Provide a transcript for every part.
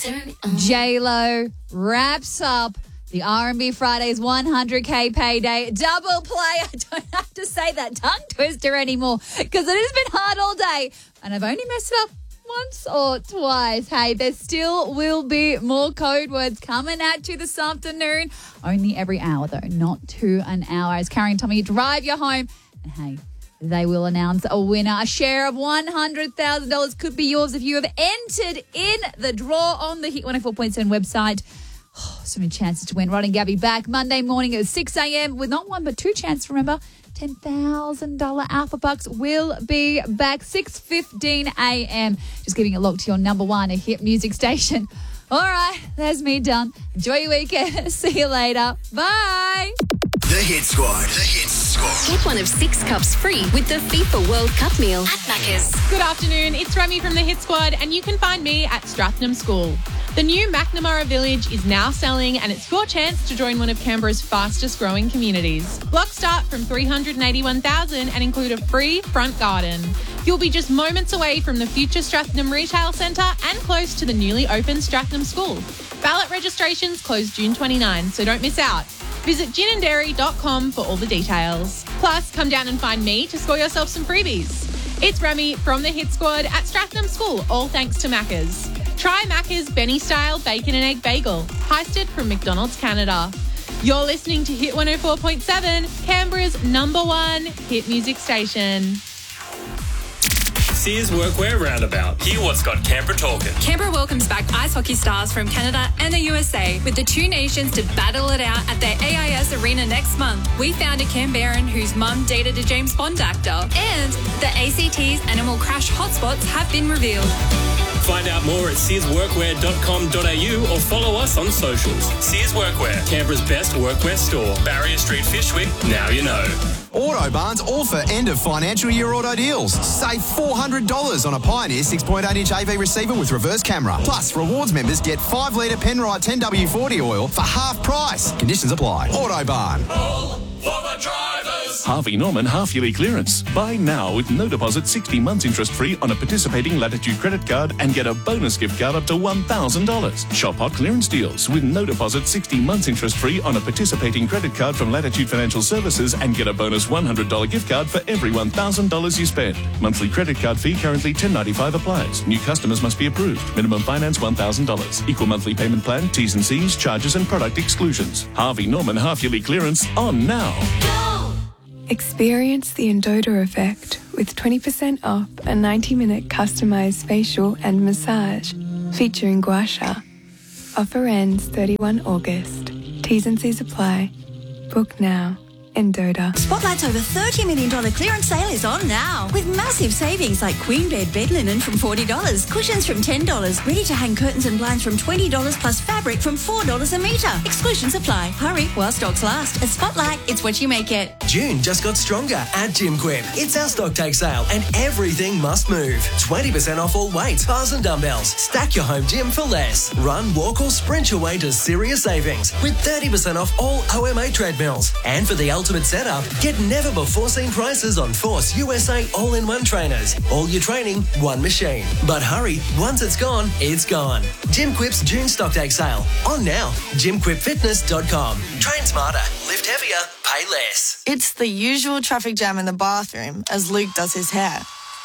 J-Lo wraps up the R&B Fridays 100K payday double play. I don't have to say that tongue twister anymore because it has been hard all day. And I've only messed it up once or twice. Hey, there still will be more code words coming at you this afternoon. Only every hour, though, not 2 an hour. As Carrie and Tommy drive you home. And hey, they will announce a winner. A share of $100,000 could be yours if you have entered in the draw on the Hit 104.7 website. Oh, so many chances to win. Rod and Gabby back Monday morning at 6 a.m. with not one but two chances, remember. $10,000 Alpha Bucks will be back 6:15 a.m. Just giving it a look to your number one hit music station. All right, that's me done. Enjoy your weekend. See you later. Bye. The Hit Squad. The Hit Squad. Get one of 6 cups free with the FIFA World Cup meal at Macca's. Good afternoon, it's Remy from the Hit Squad and you can find me at Strathnam School. The new McNamara Village is now selling and it's your chance to join one of Canberra's fastest growing communities. Blocks start from $381,000 and include a free front garden. You'll be just moments away from the future Strathnam Retail Centre and close to the newly opened Strathnam School. Ballot registrations close June 29, so don't miss out. Visit ginanddairy.com for all the details. Plus, come down and find me to score yourself some freebies. It's Remy from the Hit Squad at Strathnam School, all thanks to Macca's. Try Macca's Benny-style bacon and egg bagel, heisted from McDonald's Canada. You're listening to Hit 104.7, Canberra's number one hit music station. Sears Workwear Roundabout. Hear what's got Canberra talking. Canberra welcomes back ice hockey stars from Canada and the USA with the two nations to battle it out at their AIS Arena next month. We found a Canberran whose mum dated a James Bond actor, and the ACT's Animal Crash hotspots have been revealed. Find out more at searsworkwear.com.au or follow us on socials. Sears Workwear, Canberra's best workwear store. Barrier Street, Fyshwick. Now you know. Autobarn's all for end of financial year auto deals. Save $400 on a Pioneer 6.8-inch AV receiver with reverse camera. Plus, rewards members get 5-litre Penrite 10W40 oil for half price. Conditions apply. Autobarn. All for the drivers. Harvey Norman half-yearly clearance. Buy now with no deposit, 60 months interest-free on a participating Latitude credit card and get a bonus gift card up to $1,000. Shop hot clearance deals with no deposit, 60 months interest-free on a participating credit card from Latitude Financial Services and get a bonus $100 gift card for every $1,000 you spend. Monthly credit card fee currently $10.95 applies. New customers must be approved. Minimum finance $1,000. Equal monthly payment plan, T's and C's, charges and product exclusions. Harvey Norman half-yearly clearance on now. Experience the Endota effect with 20% off a 90-minute customised facial and massage featuring Gua Sha. Offer ends 31 August. T's and C's apply. Book now. Endota. Spotlight's over $30 million clearance sale is on now. With massive savings like Queen Bed bed linen from $40, cushions from $10, ready-to-hang curtains and blinds from $20 plus fabric from $4 a metre. Exclusions apply. Hurry while stocks last. At Spotlight, it's what you make it. June just got stronger at Jim Quip. It's our stock take sale and everything must move. 20% off all weights, bars and dumbbells. Stack your home gym for less. Run, walk or sprint your way to serious savings with 30% off all OMA treadmills. And for the ultimate setup, get never-before-seen prices on Force USA all-in-one trainers. All your training, one machine. But hurry, once it's gone, it's gone. Jim Quip's June stock take sale. On now. JimQuipFitness.com. Train smarter, lift heavier, pay less. It's the usual traffic jam in the bathroom as Luke does his hair.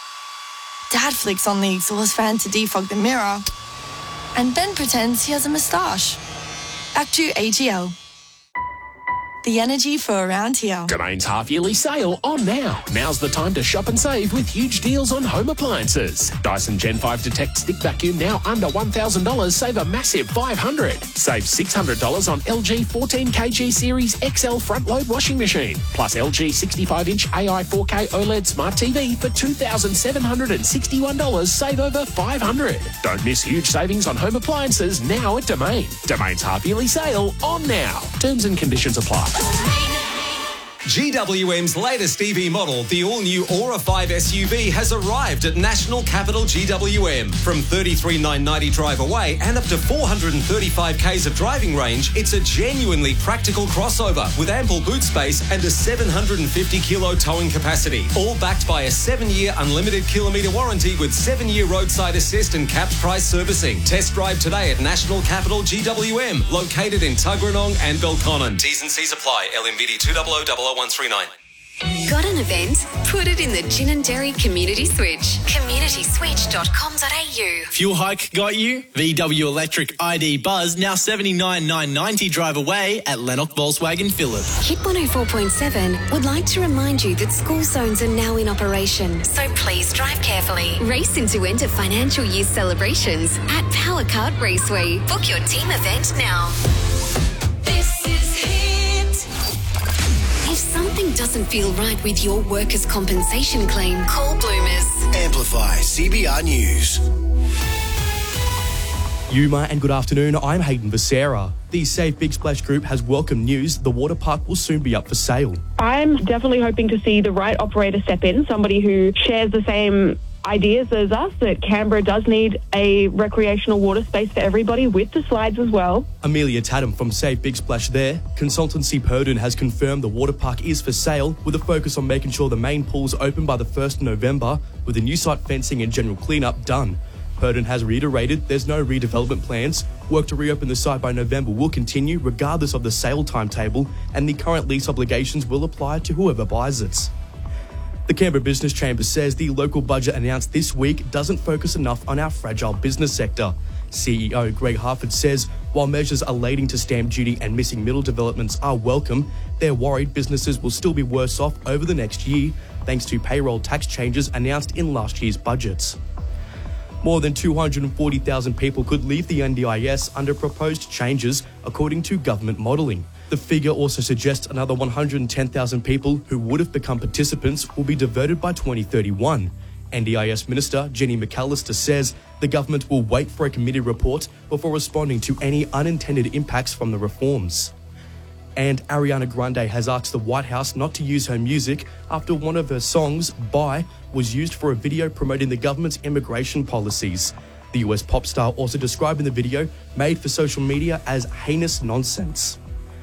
Dad flicks on the exhaust fan to defog the mirror, and Ben pretends he has a moustache. Back to AGL. The energy for around here. Domain's half-yearly sale on now. Now's the time to shop and save with huge deals on home appliances. Dyson Gen 5 Detect Stick Vacuum now under $1,000. Save a massive $500. Save $600 on LG 14kg Series XL front-load washing machine. Plus LG 65-inch AI 4K OLED Smart TV for $2,761. Save over $500. Don't miss huge savings on home appliances now at Domain. Domain's half-yearly sale on now. Terms and conditions apply. GWM's latest EV model, the all-new Aura 5 SUV, has arrived at National Capital GWM. From $33,990 drive away and up to 435 k's of driving range, it's a genuinely practical crossover with ample boot space and a 750-kilo towing capacity. All backed by a 7-year unlimited kilometre warranty with 7-year roadside assist and capped price servicing. Test drive today at National Capital GWM, located in Tuggeranong and Belconnen. T's and C's apply. LMBD 2000139. Got an event? Put it in the Gin and Dairy Community Switch. communityswitch.com.au. Fuel hike got you? VW Electric ID Buzz now $79,990 drive away at Lennox Volkswagen Phillip. Hit 104.7 would like to remind you that school zones are now in operation, so please drive carefully. Race into end of financial year celebrations at Power Kart Raceway. Book your team event now. This is Hit. If something doesn't feel right with your workers' compensation claim, call Bloomers. Amplify CBR News. Yuma and good afternoon, I'm Hayden Becerra. The Save Big Splash Group has welcome news. The water park will soon be up for sale. I'm definitely hoping to see the right operator step in, somebody who shares the same ideas as us, that Canberra does need a recreational water space for everybody with the slides as well. Amelia Tatum from Save Big Splash there. Consultancy Purdon has confirmed the water park is for sale with a focus on making sure the main pool's open by the 1st of November with the new site fencing and general cleanup done. Purdon has reiterated there's no redevelopment plans. Work to reopen the site by November will continue regardless of the sale timetable, and the current lease obligations will apply to whoever buys it. The Canberra Business Chamber says the local budget announced this week doesn't focus enough on our fragile business sector. CEO Greg Harford says while measures relating to stamp duty and missing middle developments are welcome, they're worried businesses will still be worse off over the next year thanks to payroll tax changes announced in last year's budgets. More than 240,000 people could leave the NDIS under proposed changes, according to government modelling. The figure also suggests another 110,000 people who would have become participants will be diverted by 2031. NDIS Minister Jenny McAllister says the government will wait for a committee report before responding to any unintended impacts from the reforms. And Ariana Grande has asked the White House not to use her music after one of her songs, Bye, was used for a video promoting the government's immigration policies. The US pop star also described in the video, made for social media, as heinous nonsense.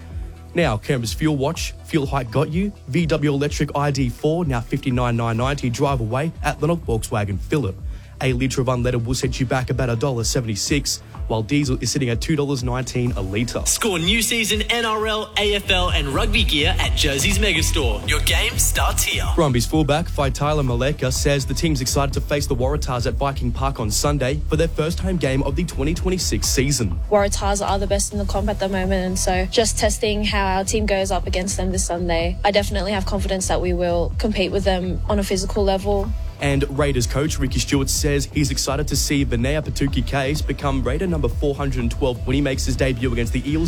Now, Canberra's Fuel Watch. Fuel hike got you. VW Electric ID4 now $59,990 drive away at Lennox Volkswagen Phillip. A litre of unleaded will set you back about $1.76, while diesel is sitting at $2.19 a litre. Score new season NRL, AFL and rugby gear at Jersey's Megastore. Your game starts here. Brumbies fullback Faitala Maleka says the team's excited to face the Waratahs at Viking Park on Sunday for their first home game of the 2026 season. Waratahs are the best in the comp at the moment, and so just testing how our team goes up against them this Sunday, I definitely have confidence that we will compete with them on a physical level. And Raiders coach Ricky Stewart says he's excited to see Vinaya Patuki Case become Raider number 412 when he makes his debut against the Eels